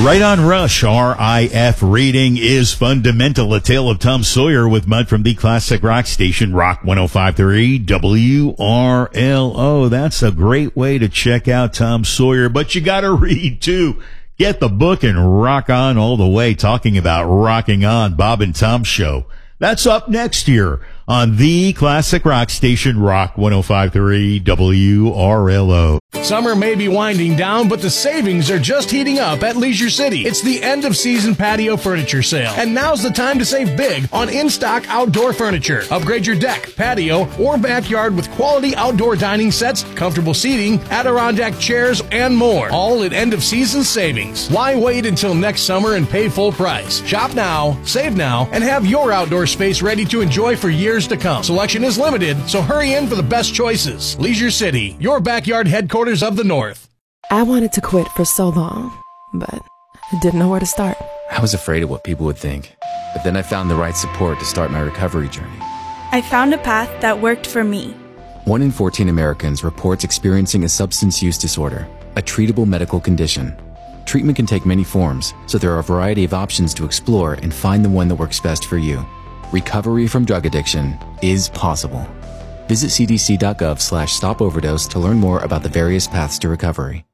Right on Rush, RIF reading is Fundamental, a tale of Tom Sawyer with Mud from the classic rock station, Rock 105.3 WRLO. That's a great way to check out Tom Sawyer, but you gotta read too. Get the book and rock on all the way, talking about rocking on, Bob and Tom Show. That's up next year on the classic rock station, Rock 105.3 WRLO. Summer may be winding down, but the savings are just heating up at Leisure City. It's the end of season patio furniture sale, and now's the time to save big on in-stock outdoor furniture. Upgrade your deck, patio, or backyard with quality outdoor dining sets, comfortable seating, Adirondack chairs, and more. All at end of season savings. Why wait until next summer and pay full price? Shop now, save now, and have your outdoor space ready to enjoy for years to come. Selection is limited, so hurry in for the best choices. Leisure City, your backyard headquarters of the North. I wanted to quit for so long, but I didn't know where to start. I was afraid of what people would think, but then I found the right support to start my recovery journey. I found a path that worked for me. 1 in 14 Americans reports experiencing a substance use disorder, a treatable medical condition. Treatment can take many forms, so there are a variety of options to explore and find the one that works best for you. Recovery from drug addiction is possible. Visit cdc.gov/stopoverdose to learn more about the various paths to recovery.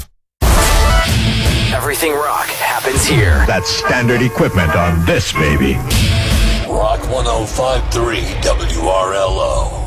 Everything rock happens here. That's standard equipment on this baby. Rock 105.3 WRLO.